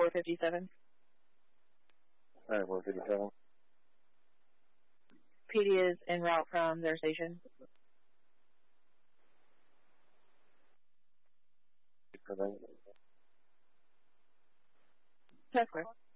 457. Alright, 457. PD is en route from their station. Task Force.